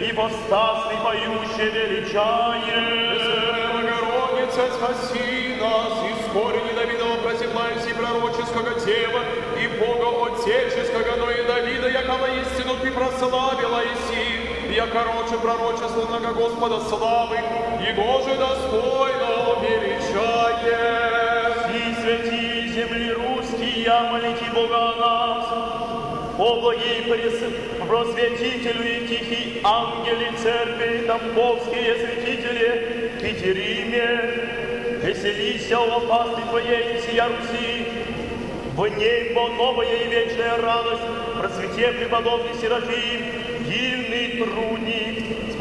ипостасный, поющий величаешь. Богородица, спаси нас, из корени Давидова прозиглась и пророческого дева, и Бога Отеческого, но и Давида, якого истину ты прославила иси, я короче пророчественного Господа славы, его же достойно величаешь. И святи земли русские, молите Бога о нас, о благие просветителю и тихий ангели церкви, тамбовские святители, Петериме, веселися, о пасты твоей, сия Руси, в ней новая и вечная радость, просвете преподобный Серафим, дивный трудник,